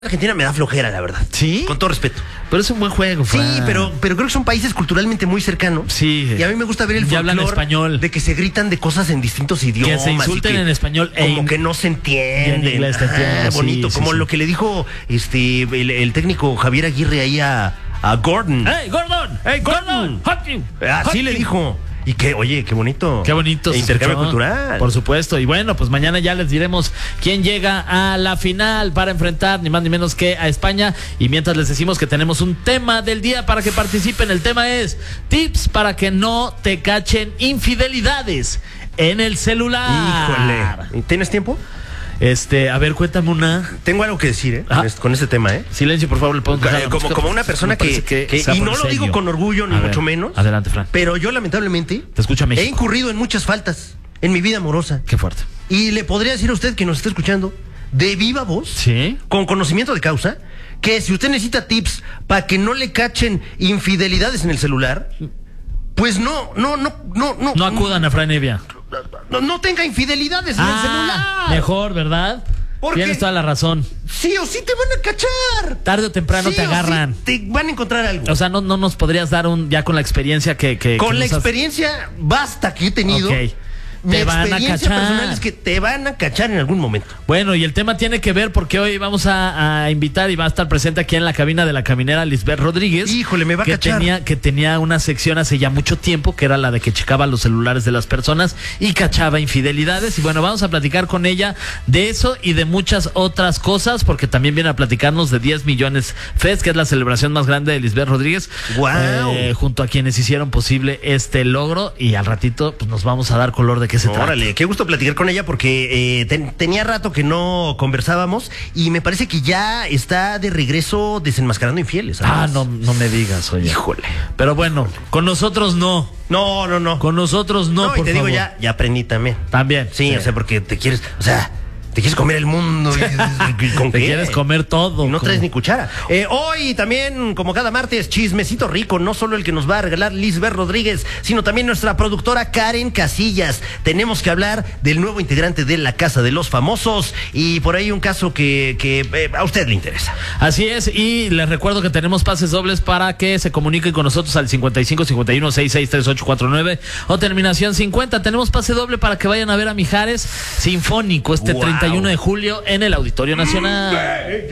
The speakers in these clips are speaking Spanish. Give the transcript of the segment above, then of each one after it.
Argentina me da flojera, la verdad. ¿Sí? Con todo respeto. Pero es un buen juego, Fran. Sí, pero creo que son países culturalmente muy cercanos. Sí. Y a mí me gusta ver el Ya hablan folclore español. de que se gritan de cosas en distintos idiomas. Que se insulten y que en español como que no se entienden. y en inglés te entiendo, bonito, sí, como sí. lo que le dijo el técnico Javier Aguirre ahí a Gordon. ¡Hey, Gordon! ¡Hey, Gordon! ¡Hot you! Así le dijo. Y que, oye, qué bonito. Qué bonito. Intercambio cultural. Por supuesto. Y bueno, pues mañana ya les diremos quién llega a la final para enfrentar ni más ni menos que a España. Y mientras les decimos que tenemos un tema del día para que participen. El tema es tips para que no te cachen infidelidades en el celular. Híjole. ¿Tienes tiempo? A ver, cuéntame una. Tengo algo que decir, Ajá. con este tema, Silencio, por favor, le podemos dejar la música, Como una persona me parece que sea y por no lo serio. digo con orgullo, ni A ver, mucho menos. Adelante, Fran. Pero yo, lamentablemente, Te escucha México. he incurrido en muchas faltas en mi vida amorosa. Qué fuerte. Y le podría decir a usted que nos está escuchando de viva voz, Sí. con conocimiento de causa, que si usted necesita tips para que no le cachen infidelidades en el celular, pues no No acudan a Fran Evia. no tenga infidelidades en el celular. Mejor, ¿verdad? ¿Por Tienes qué? toda la razón. Sí o sí te van a cachar. Tarde o temprano Sí te o agarran. sí te van a encontrar algo. O sea, no nos podrías dar ya con la experiencia que Con la nos has- experiencia basta que he tenido. Ok. Mi Te van a experiencia cachar. personal es que te van a cachar en algún momento. Bueno, y el tema tiene que ver porque hoy vamos a invitar y va a estar presente aquí en la cabina de la caminera Lisbeth Rodríguez. Híjole, me va a cachar. Que tenía una sección hace ya mucho tiempo que era la de que checaba los celulares de las personas y cachaba infidelidades. Y bueno, vamos a platicar con ella de eso y de muchas otras cosas porque también viene a platicarnos de 10 millones Fest, que es la celebración más grande de Lisbeth Rodríguez. ¡Guau! Junto a quienes hicieron posible este logro y al ratito pues nos vamos a dar color de qué se trata. Órale, qué gusto platicar con ella porque tenía rato que no conversábamos y me parece que ya está de regreso desenmascarando infieles. ¿Sabes? No me digas, oye. Híjole. Pero bueno, con nosotros no. No. Con nosotros no, No, y por te favor. digo, ya aprendí también. También. Sí, o sea, porque te quieres comer el mundo. ¿Y con Te qué? quieres comer todo. Y no traes como- ni cuchara. Hoy también, como cada martes, chismecito rico. No solo el que nos va a regalar Lisbeth Rodríguez, sino también nuestra productora Karen Casillas. Tenemos que hablar del nuevo integrante de la Casa de los Famosos y por ahí un caso que a usted le interesa. Así es, y les recuerdo que tenemos pases dobles para que se comuniquen con nosotros al 55 51 66 3849 o terminación 50. Tenemos pase doble para que vayan a ver a Mijares Sinfónico este Wow. 31 de julio en el Auditorio Nacional.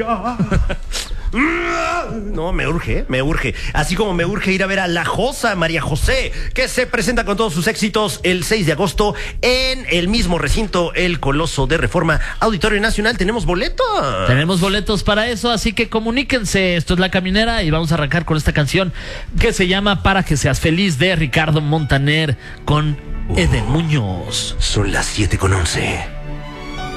No, me urge. Así como me urge ir a ver a la Josa María José, que se presenta con todos sus éxitos el 6 de agosto en el mismo recinto, el Coloso de Reforma, Auditorio Nacional. Tenemos boletos. Tenemos boletos para eso, así que comuníquense. Esto es La Caminera y vamos a arrancar con esta canción que se llama Para que seas feliz de Ricardo Montaner con Eden Muñoz. Son las 7:11.